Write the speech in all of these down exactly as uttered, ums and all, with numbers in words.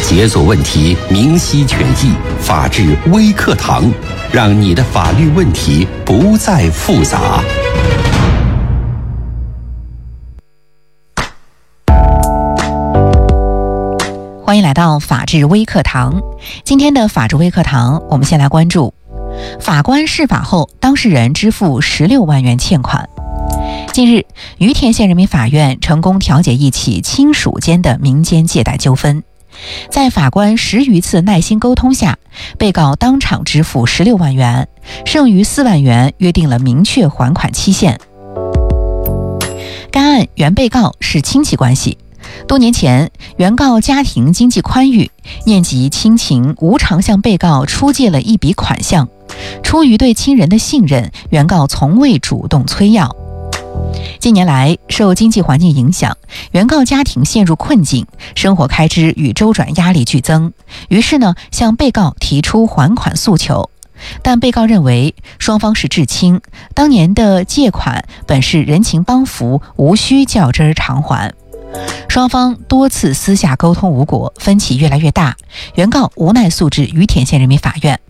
解锁问题，明晰权益，法治微课堂，让你的法律问题不再复杂。 欢迎来到法治微课堂。今天的法治微课堂，我们先来关注法官释法后，当事人支付十六万元欠款。近日，于田县人民法院成功调解一起亲属间的民间借贷纠纷。在法官十余次耐心沟通下，被告当场支付十六万元，剩余四万元约定了明确还款期限。该案原被告是亲戚关系。多年前，原告家庭经济宽裕，念及亲情，无偿向被告出借了一笔款项。出于对亲人的信任，原告从未主动催要。近年来，受经济环境影响，原告家庭陷入困境，生活开支与周转压力剧增，于是呢，向被告提出还款诉求。但被告认为双方是至亲，当年的借款本是人情帮扶，无需较真儿偿还。双方多次私下沟通无果，分歧越来越大，原告无奈诉至于田县人民法院。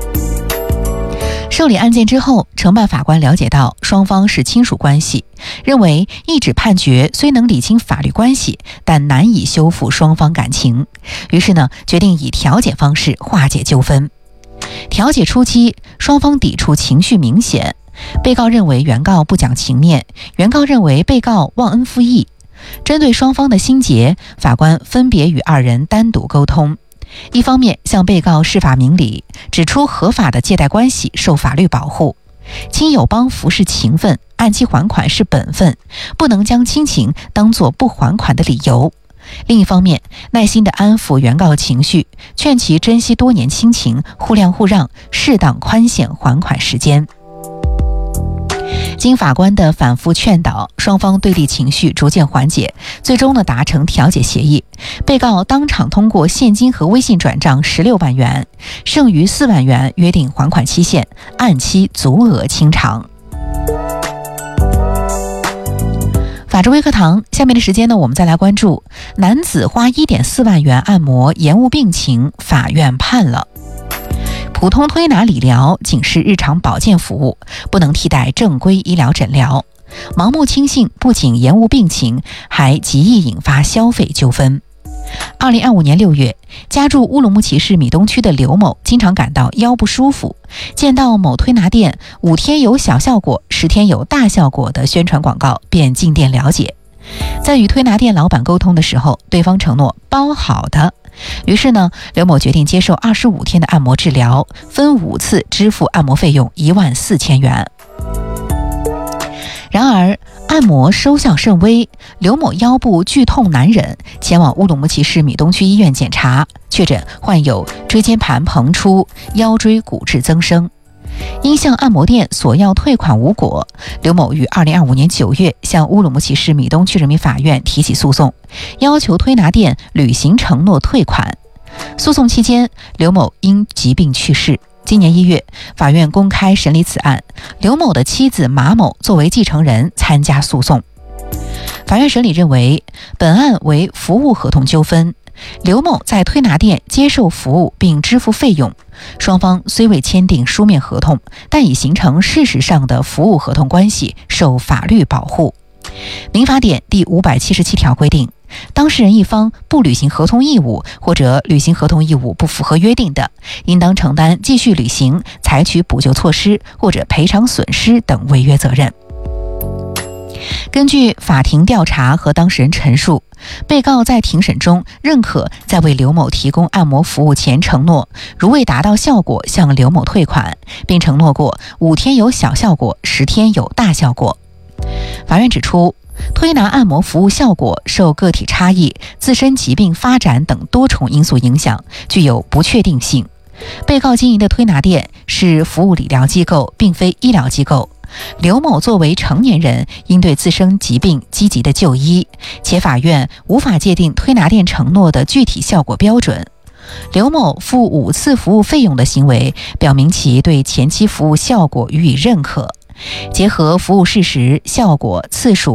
受理案件之后，承办法官了解到双方是亲属关系，认为一纸判决虽能理清法律关系，但难以修复双方感情，于是呢，决定以调解方式化解纠纷。调解初期，双方抵触情绪明显，被告认为原告不讲情面，原告认为被告忘恩负义。针对双方的心结，法官分别与二人单独沟通。一方面向被告释法明理，指出合法的借贷关系受法律保护，亲友帮扶是情分，按期还款是本分，不能将亲情当作不还款的理由。另一方面，耐心地安抚原告情绪，劝其珍惜多年亲情，互谅互让，适当宽限还款时间。经法官的反复劝导，双方对立情绪逐渐缓解，最终呢达成调解协议。被告当场通过现金和微信转账十六万元，剩余四万元约定还款期限，按期足额清偿。法治微课堂，下面的时间呢，我们再来关注男子花 一点四万元按摩延误病情，法院判了。普通推拿理疗仅是日常保健服务，不能替代正规医疗诊疗。盲目轻信不仅延误病情，还极易引发消费纠纷。二零二五年六月，家住乌鲁木齐市米东区的刘某经常感到腰不舒服，见到某推拿店五天有小效果，十天有大效果的宣传广告，便进店了解。在与推拿店老板沟通的时候，对方承诺包好的。于是呢，刘某决定接受二十五天的按摩治疗，分五次支付按摩费用一万四千元。然而按摩收效甚微，刘某腰部剧痛难忍，前往乌鲁木齐市米东区医院检查，确诊患有椎间盘膨出、腰椎骨质增生。因向按摩店索要退款无果，刘某于二零二五年九月向乌鲁木齐市米东区人民法院提起诉讼，要求推拿店履行承诺退款。诉讼期间，刘某因疾病去世。今年一月，法院公开审理此案，刘某的妻子马某作为继承人参加诉讼。法院审理认为，本案为服务合同纠纷，刘某在推拿店接受服务并支付费用，双方虽未签订书面合同，但已形成事实上的服务合同关系，受法律保护。民法典第五百七十七条规定，当事人一方不履行合同义务，或者履行合同义务不符合约定的，应当承担继续履行、采取补救措施或者赔偿损失等违约责任。根据法庭调查和当事人陈述，被告在庭审中认可在为刘某提供按摩服务前承诺，如未达到效果向刘某退款，并承诺过五天有小效果，十天有大效果。法院指出，推拿按摩服务效果受个体差异、自身疾病发展等多重因素影响，具有不确定性。被告经营的推拿店是服务理疗机构，并非医疗机构。刘某作为成年人，应对自身疾病积极的就医，且法院无法界定推拿店承诺的具体效果标准。刘某付五次服务费用的行为，表明其对前期服务效果予以认可。结合服务事实、效果、次数